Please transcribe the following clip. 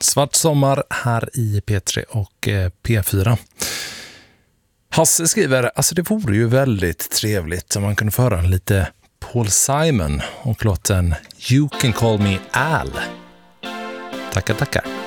Svart sommar här i P3 och P4. Hasse skriver, alltså det vore ju väldigt trevligt om man kunde föra en lite Paul Simon och låten You Can Call Me Al. Tackar.